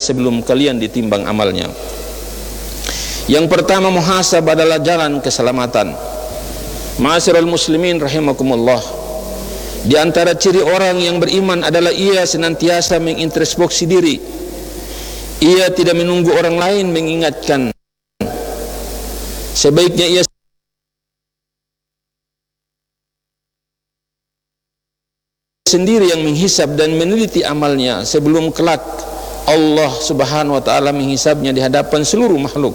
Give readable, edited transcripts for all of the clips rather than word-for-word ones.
sebelum kalian ditimbang amalnya. Yang pertama, muhasabah adalah jalan keselamatan. Ma'asyiral muslimin rahimakumullah, di antara ciri orang yang beriman adalah ia senantiasa mengintrospeksi diri. Ia tidak menunggu orang lain mengingatkan. Sebaiknya ia sendiri yang menghisab dan meneliti amalnya sebelum kelak Allah Subhanahu wa taala menghisabnya di hadapan seluruh makhluk.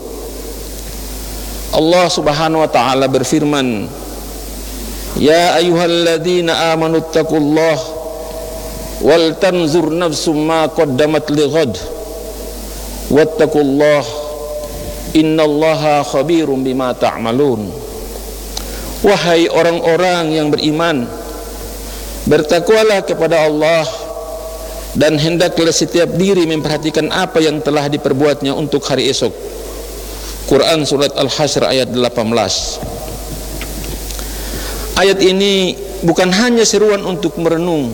Allah Subhanahu wa taala berfirman, "Ya ayyuhalladzina amanu taqullaha wal tanzur nafsum ma qaddamat lighad wattaqullaha innallaha khabirum bima ta'malun." Wahai orang-orang yang beriman, bertakwalah kepada Allah dan hendaklah setiap diri memperhatikan apa yang telah diperbuatnya untuk hari esok. Quran surat Al-Hasyr ayat 18. Ayat ini bukan hanya seruan untuk merenung,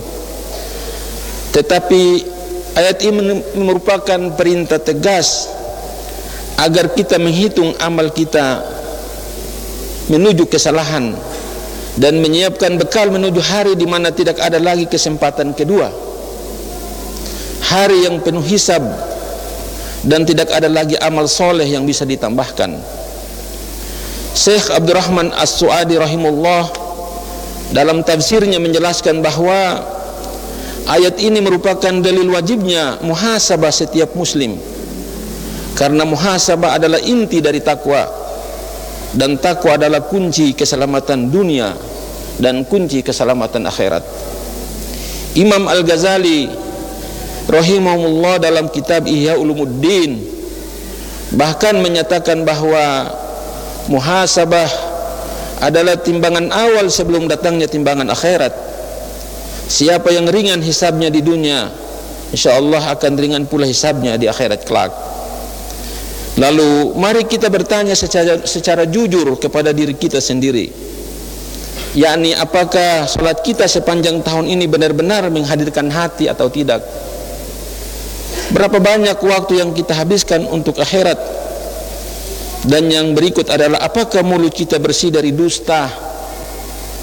tetapi ayat ini merupakan perintah tegas agar kita menghitung amal kita menuju kesalahan dan menyiapkan bekal menuju hari di mana tidak ada lagi kesempatan kedua, hari yang penuh hisab dan tidak ada lagi amal soleh yang bisa ditambahkan. Syekh Abdurrahman As-Su'adi rahimullah dalam tafsirnya menjelaskan bahwa ayat ini merupakan dalil wajibnya muhasabah setiap muslim, karena muhasabah adalah inti dari takwa, dan takwa adalah kunci keselamatan dunia dan kunci keselamatan akhirat. Imam Al-Ghazali rahimahullah dalam kitab Ihya Ulumuddin bahkan menyatakan bahwa muhasabah adalah timbangan awal sebelum datangnya timbangan akhirat. Siapa yang ringan hisabnya di dunia, insyaallah akan ringan pula hisabnya di akhirat kelak. Lalu mari kita bertanya secara jujur kepada diri kita sendiri, yakni apakah salat kita sepanjang tahun ini benar-benar menghadirkan hati atau tidak? Berapa banyak waktu yang kita habiskan untuk akhirat? Dan yang berikut adalah, apakah mulut kita bersih dari dusta,